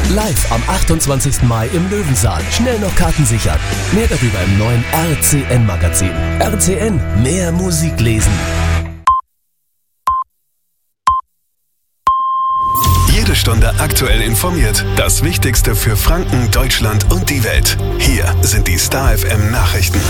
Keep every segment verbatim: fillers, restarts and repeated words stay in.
Live am achtundzwanzigsten Mai im Löwensaal. Schnell noch Karten sichern. Mehr darüber im neuen R C N-Magazin. R C N, mehr Musik lesen. Jede Stunde aktuell informiert. Das Wichtigste für Franken, Deutschland und die Welt. Hier sind die Star F M Nachrichten.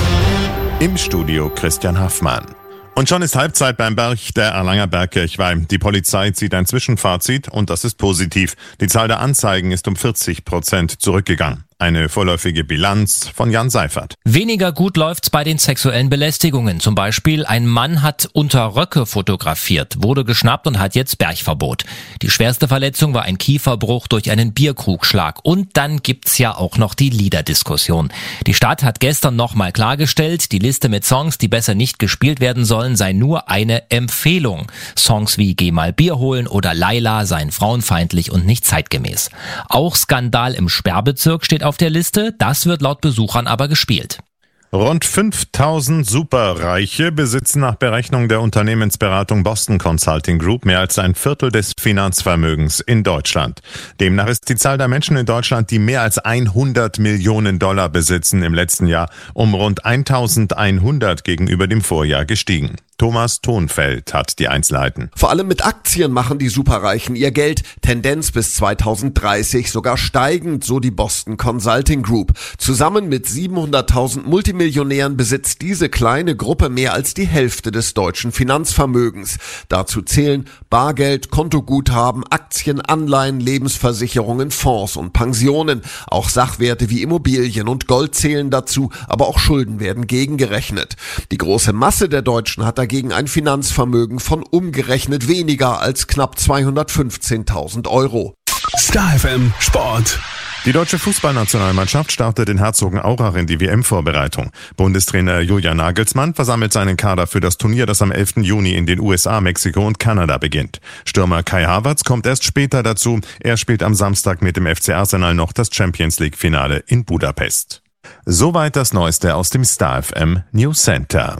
Im Studio Christian Haffmann. Und schon ist Halbzeit beim Berg der Erlanger Bergkirchweih. Die Polizei zieht ein Zwischenfazit und das ist positiv. Die Zahl der Anzeigen ist um vierzig Prozent zurückgegangen. Eine vorläufige Bilanz von Jan Seifert. Weniger gut läuft's bei den sexuellen Belästigungen. Zum Beispiel ein Mann hat unter Röcke fotografiert, wurde geschnappt und hat jetzt Bergverbot. Die schwerste Verletzung war ein Kieferbruch durch einen Bierkrugschlag. Und dann gibt's ja auch noch die Liederdiskussion. Die Stadt hat gestern nochmal klargestellt, die Liste mit Songs, die besser nicht gespielt werden sollen, sei nur eine Empfehlung. Songs wie Geh mal Bier holen oder Laila seien frauenfeindlich und nicht zeitgemäß. Auch Skandal im Sperrbezirk steht auf der Liste, das wird laut Besuchern aber gespielt. Rund fünftausend Superreiche besitzen nach Berechnung der Unternehmensberatung Boston Consulting Group mehr als ein Viertel des Finanzvermögens in Deutschland. Demnach ist die Zahl der Menschen in Deutschland, die mehr als hundert Millionen Dollar besitzen, im letzten Jahr um rund eintausendeinhundert gegenüber dem Vorjahr gestiegen. Thomas Thonfeld hat die Einzelheiten. Vor allem mit Aktien machen die Superreichen ihr Geld. Tendenz bis zweitausenddreißig sogar steigend, so die Boston Consulting Group. Zusammen mit siebenhunderttausend Multimillionären besitzt diese kleine Gruppe mehr als die Hälfte des deutschen Finanzvermögens. Dazu zählen Bargeld, Kontoguthaben, Aktien, Anleihen, Lebensversicherungen, Fonds und Pensionen. Auch Sachwerte wie Immobilien und Gold zählen dazu, aber auch Schulden werden gegengerechnet. Die große Masse der Deutschen hat dagegen gegen ein Finanzvermögen von umgerechnet weniger als knapp zweihundertfünfzehntausend Euro. Star F M Sport. Die deutsche Fußballnationalmannschaft startet in Herzogenaurach in die W M-Vorbereitung. Bundestrainer Julian Nagelsmann versammelt seinen Kader für das Turnier, das am elften Juni in den U S A, Mexiko und Kanada beginnt. Stürmer Kai Havertz kommt erst später dazu. Er spielt am Samstag mit dem F C Arsenal noch das Champions-League-Finale in Budapest. Soweit das Neueste aus dem Star F M News Center.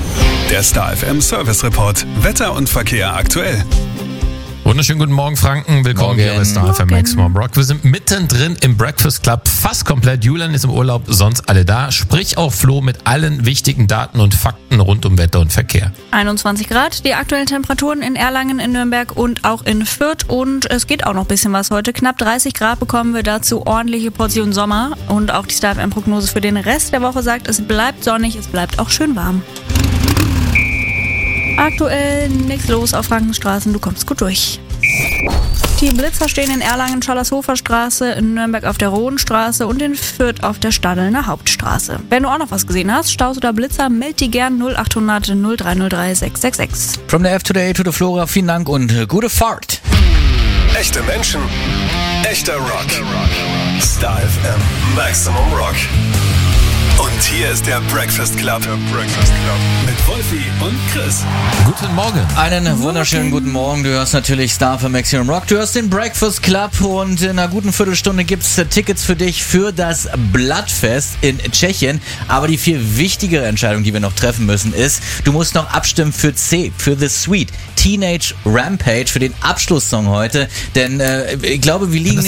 Der Star F M Service Report. Wetter und Verkehr aktuell. Wunderschönen guten Morgen, Franken. Willkommen Morgen. hier bei Star F M Maximum Rock. Wir sind mittendrin im Breakfast Club, fast komplett. Julian ist im Urlaub, sonst alle da. Sprich auch Flo mit allen wichtigen Daten und Fakten rund um Wetter und Verkehr. einundzwanzig Grad, die aktuellen Temperaturen in Erlangen, in Nürnberg und auch in Fürth. Und es geht auch noch ein bisschen was heute. Knapp dreißig Grad bekommen wir dazu, ordentliche Portion Sommer. Und auch die Star F M-Prognose für den Rest der Woche sagt, es bleibt sonnig, es bleibt auch schön warm. Aktuell nichts los auf Frankenstraßen, du kommst gut durch. Die Blitzer stehen in Erlangen, Schollershofer Straße, in Nürnberg auf der Rohenstraße und in Fürth auf der Stadelner Hauptstraße. Wenn du auch noch was gesehen hast, Staus oder Blitzer, meld die gern null achthundert null drei null drei sechs sechs sechs. From the F to the A to the Flora, vielen Dank und äh, gute Fahrt. Echte Menschen, echter Rock. Star F M Maximum Rock. Und hier ist der Breakfast Club. Der Breakfast Club. Mit Wolfi und Chris. Guten Morgen. Einen wunderschönen guten Morgen. Du hörst natürlich Star für Maximum Rock. Du hörst den Breakfast Club und in einer guten Viertelstunde gibt's Tickets für dich für das Bloodfest in Tschechien. Aber die viel wichtigere Entscheidung, die wir noch treffen müssen, ist, du musst noch abstimmen für C, für The Sweet. Teenage Rampage, für den Abschlusssong heute. Denn äh, ich glaube, wir liegen das